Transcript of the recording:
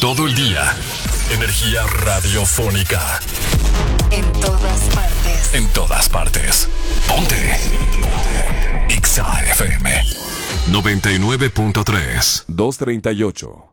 todo el día. Energía radiofónica. En todas partes. En todas partes. Ponte. Exa FM 99.3 238